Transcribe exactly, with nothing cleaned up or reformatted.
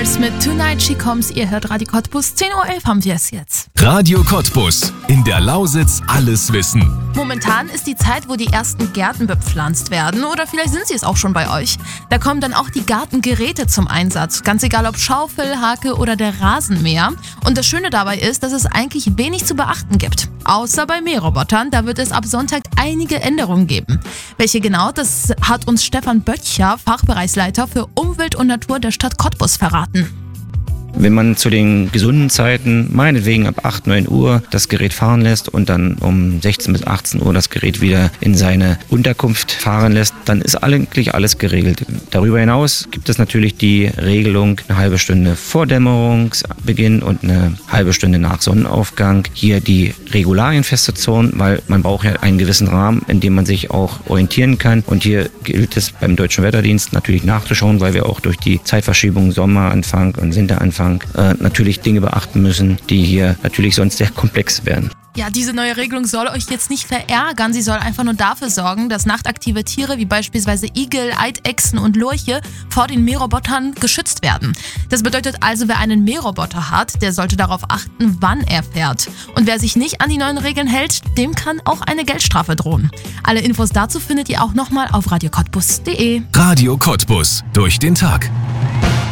Stars mit Tonight She Comes. Ihr hört Radio Cottbus. zehn Uhr elf haben wir es jetzt. Radio Cottbus. In der Lausitz alles wissen. Momentan ist die Zeit, wo die ersten Gärten bepflanzt werden. Oder vielleicht sind sie es auch schon bei euch. Da kommen dann auch die Gartengeräte zum Einsatz. Ganz egal ob Schaufel, Hake oder der Rasenmäher. Und das Schöne dabei ist, dass es eigentlich wenig zu beachten gibt. Außer bei Mährobotern. Da wird es ab Sonntag einige Änderungen geben. Welche genau, das hat uns Stefan Böttcher, Fachbereichsleiter für Umwelt und Natur der Stadt Cottbus, verraten. Wenn man zu den gesunden Zeiten, meinetwegen ab acht, neun Uhr, das Gerät fahren lässt und dann um sechzehn bis achtzehn Uhr das Gerät wieder in seine Unterkunft fahren lässt, dann ist eigentlich alles geregelt. Darüber hinaus gibt es natürlich die Regelung, eine halbe Stunde vor Dämmerungsbeginn und eine halbe Stunde nach Sonnenaufgang, hier die Regularien festzuzurren, weil man braucht ja einen gewissen Rahmen, in dem man sich auch orientieren kann. Und hier gilt es beim Deutschen Wetterdienst natürlich nachzuschauen, weil wir auch durch die Zeitverschiebung Sommeranfang und Winteranfang Äh, natürlich Dinge beachten müssen, die hier natürlich sonst sehr komplex werden. Ja, diese neue Regelung soll euch jetzt nicht verärgern. Sie soll einfach nur dafür sorgen, dass nachtaktive Tiere wie beispielsweise Igel, Eidechsen und Lurche vor den Mährobotern geschützt werden. Das bedeutet also, wer einen Mähroboter hat, der sollte darauf achten, wann er fährt. Und wer sich nicht an die neuen Regeln hält, dem kann auch eine Geldstrafe drohen. Alle Infos dazu findet ihr auch nochmal auf radio cottbus punkt de. Radio Cottbus. Durch den Tag.